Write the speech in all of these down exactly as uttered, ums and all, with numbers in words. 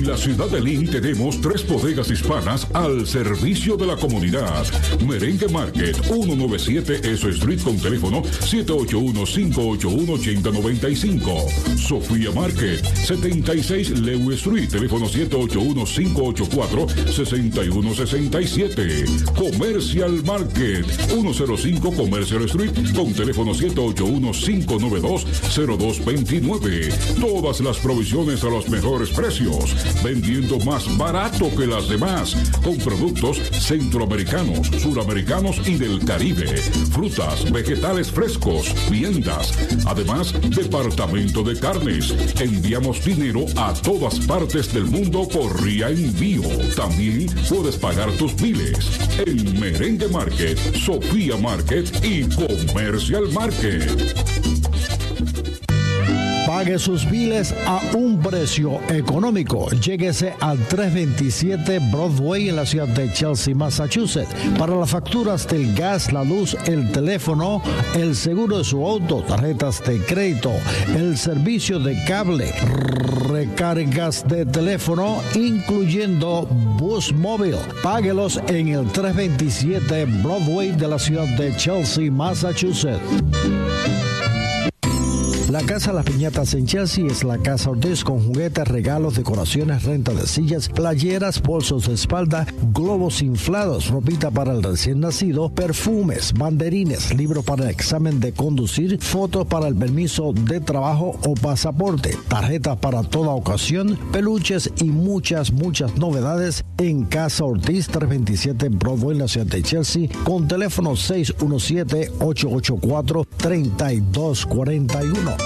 En la ciudad de Lynn tenemos tres bodegas hispanas al servicio de la comunidad. Merengue Market, ciento noventa y siete S Street con teléfono siete ocho uno, cinco ocho uno, ocho cero nueve cinco. Sofía Market, setenta y seis Lewis Street, teléfono siete ocho uno, cinco ocho cuatro, seis uno seis siete. Comercial Market, ciento cinco Commercial Street con teléfono siete ocho uno, cinco nueve dos, cero dos dos nueve. Todas las provisiones a los mejores precios, vendiendo más barato que las demás, con productos centroamericanos, suramericanos y del Caribe, frutas, vegetales frescos, viandas, además departamento de carnes. Enviamos dinero a todas partes del mundo por Ria Envío. También puedes pagar tus biles en Merengue Market, Sofía Market y Commercial Market. Pague sus biles a un precio económico. Lléguese al trescientos veintisiete Broadway en la ciudad de Chelsea, Massachusetts. Para las facturas del gas, la luz, el teléfono, el seguro de su auto, tarjetas de crédito, el servicio de cable, recargas de teléfono, incluyendo bus móvil. Páguelos en el trescientos veintisiete Broadway de la ciudad de Chelsea, Massachusetts. La Casa Las Piñatas en Chelsea es la Casa Ortiz, con juguetes, regalos, decoraciones, renta de sillas, playeras, bolsos de espalda, globos inflados, ropita para el recién nacido, perfumes, banderines, libros para el examen de conducir, fotos para el permiso de trabajo o pasaporte, tarjetas para toda ocasión, peluches y muchas, muchas novedades en Casa Ortiz, trescientos veintisiete Broadway en la ciudad de Chelsea, con teléfono seis uno siete, ocho ocho cuatro, tres dos cuatro uno.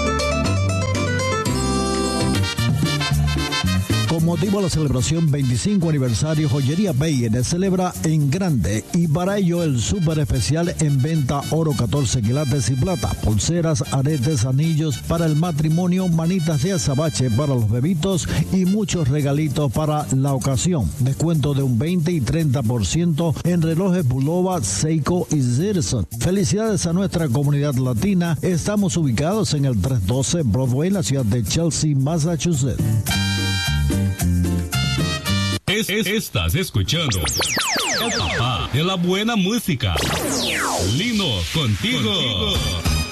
Con motivo de la celebración veinticinco aniversario, Joyería Beyer celebra en grande, y para ello el súper especial en venta: oro catorce quilates y plata, pulseras, aretes, anillos para el matrimonio, manitas de azabache para los bebitos y muchos regalitos para la ocasión. Descuento de un veinte y treinta por ciento en relojes Bulova, Seiko y Zirson. Felicidades a nuestra comunidad latina. Estamos ubicados en el trescientos doce Broadway en la ciudad de Chelsea, Massachusetts. Es, es, estás escuchando el papá de la buena música, Lino, contigo. contigo.